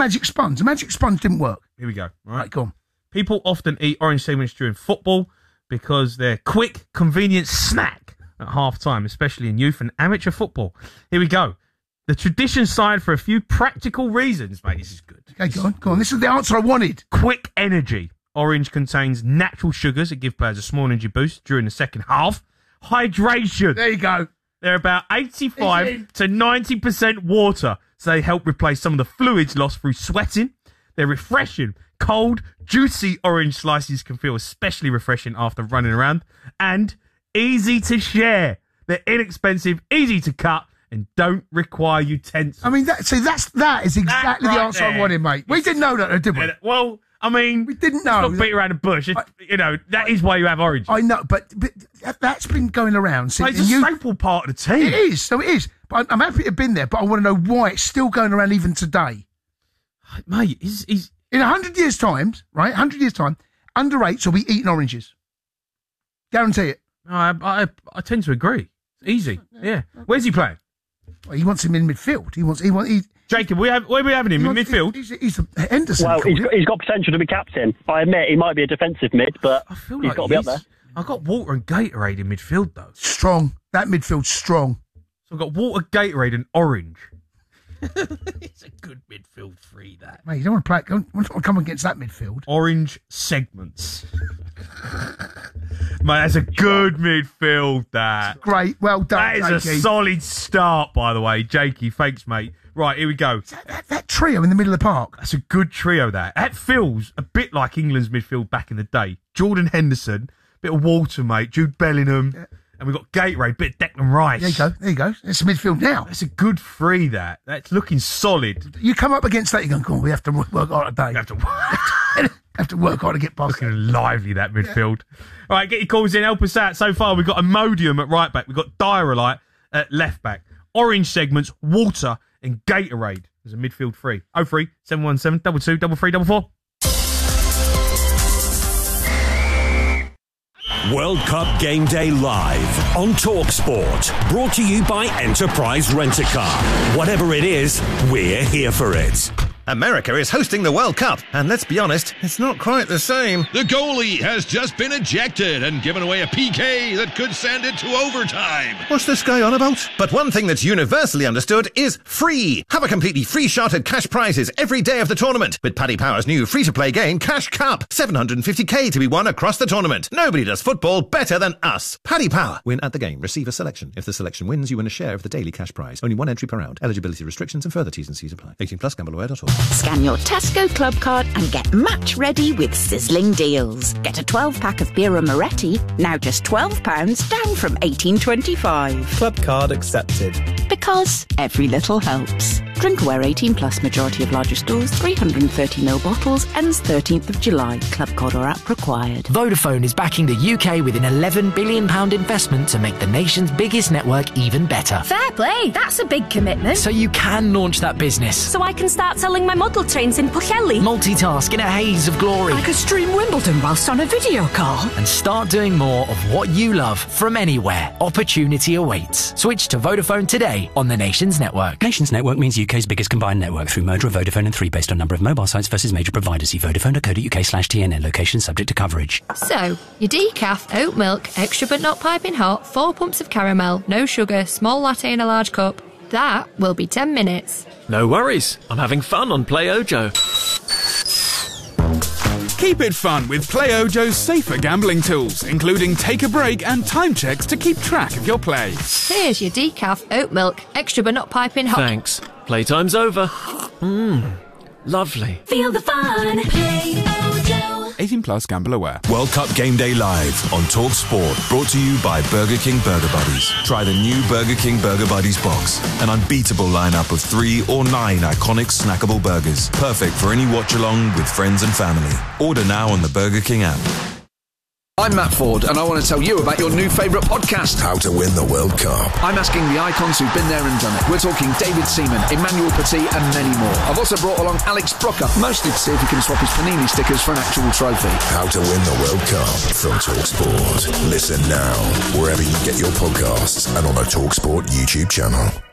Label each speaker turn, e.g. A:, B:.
A: magic sponge. The magic sponge didn't work.
B: Here we go. All
A: Right, go on.
B: People often eat orange segments during football because they're quick, convenient snack at half-time, especially in youth and amateur football. Here we go. The tradition side for a few practical reasons, mate. This is good.
A: Okay, go on. This is the answer I wanted.
B: Quick energy. Orange contains natural sugars that give players a small energy boost during the second half. Hydration.
A: There you go.
B: They're about 85 to 90% water, so they help replace some of the fluids lost through sweating. They're refreshing. Cold, juicy orange slices can feel especially refreshing after running around. And easy to share. They're inexpensive, easy to cut, and don't require utensils.
A: I mean, that is exactly the answer I wanted, mate. We didn't know that, did we?
B: Well, I mean,
A: we didn't know.
B: Not beat around the bush. That is why you have orange.
A: I know, but that's been going around since.
B: It's a staple part of the team.
A: It is, so it is. But I'm happy to have been there, but I want to know why it's still going around even today.
B: Mate, he's
A: in 100 years' time, right? 100 years' time, under 8s will be eating oranges. Guarantee it.
B: I tend to agree. It's easy. Yeah. Where's he playing?
A: Well, he wants him in midfield.
B: Jacob, where are we having him? In midfield?
A: He's Henderson.
C: Well, he's got potential to be captain. I admit he might be a defensive mid, but he's got to be up there.
B: I've got water and Gatorade in midfield, though.
A: Strong. That midfield's strong.
B: So I've got water, Gatorade and orange. It's a good midfield three, that.
A: Mate, you don't want to play. Don't want to come against that midfield.
B: Orange segments. Mate, that's a good midfield, that.
A: Great. Well done,
B: That is
A: Jakey.
B: a solid start, by the way. Jakey, thanks, mate. Right, here we go.
A: That trio in the middle of the park.
B: That's a good trio, that. That feels a bit like England's midfield back in the day. Jordan Henderson, bit of water, mate. Jude Bellingham. Yeah. And we've got Gatorade, bit of Declan Rice.
A: There you go. It's midfield now.
B: That's a good three, that. That's looking solid.
A: You come up against that, you go, we have to work hard today. Have to work hard to get past.
B: Looking lively, that midfield. Yeah. All right, get your calls in. Help us out. So far, we've got Imodium at right back. We've got Diarolite at left back. Orange segments, water and Gatorade as a midfield three. 03 717 22 3344.
D: World Cup Game Day live on TalkSport. Brought to you by Enterprise Rent-A-Car. Whatever it is, we're here for it.
E: America is hosting the World Cup, and let's be honest, it's not quite the same.
F: The goalie has just been ejected and given away a PK that could send it to overtime.
E: What's this guy on about? But one thing that's universally understood is free. Have a completely free shot at cash prizes every day of the tournament with Paddy Power's new free-to-play game, Cash Cup. $750k to be won across the tournament. Nobody does football better than us. Paddy Power. Win at the game. Receive a selection. If the selection wins, you win a share of the daily cash prize. Only one entry per round. Eligibility restrictions and further T's and C's apply. 18+, gambleware.org.
G: Scan your Tesco Club card and get match ready with sizzling deals. Get a 12-pack of Birra Moretti, now just £12, down from $18.25.
H: Club card accepted.
G: Because every little helps. Drinkware 18+, majority of larger stores, 330ml bottles, ends 13th of July. Club card or app required.
I: Vodafone is backing the UK with an £11 billion investment to make the nation's biggest network even better.
J: Fair play, that's a big commitment.
I: So you can launch that business.
J: So I can start selling my model trains in Pwllheli.
I: Multitask in a haze of glory.
J: I could stream Wimbledon whilst on a video call.
I: And start doing more of what you love from anywhere. Opportunity awaits. Switch to Vodafone today on the Nations Network.
K: Nations Network means UK's biggest combined network through merger of Vodafone and 3 based on number of mobile sites versus major providers. See vodafone.co.uk/TNN. Location subject to coverage.
L: So, your decaf, oat milk, extra but not piping hot, 4 pumps of caramel, no sugar, small latte in a large cup. That will be 10 minutes.
M: No worries. I'm having fun on Play Ojo.
N: Keep it fun with Play Ojo's safer gambling tools, including take a break and time checks to keep track of your play.
L: Here's your decaf, oat milk, extra but not piping hot.
M: Thanks. Playtime's over. Lovely.
J: Feel the fun. Play Ojo.
N: 18+ gamble aware.
D: World Cup Game Day live on TalkSport. Brought to you by Burger King Burger Buddies. Try the new Burger King Burger Buddies box. An unbeatable lineup of 3 or 9 iconic snackable burgers. Perfect for any watch-along with friends and family. Order now on the Burger King app.
O: I'm Matt Ford, and I want to tell you about your new favourite podcast,
P: How to Win the World Cup.
O: I'm asking the icons who've been there and done it. We're talking David Seaman, Emmanuel Petit, and many more. I've also brought along Alex Brocker, mostly to see if he can swap his Panini stickers for an actual trophy.
P: How to Win the World Cup from TalkSport. Listen now, wherever you get your podcasts and on the TalkSport YouTube channel.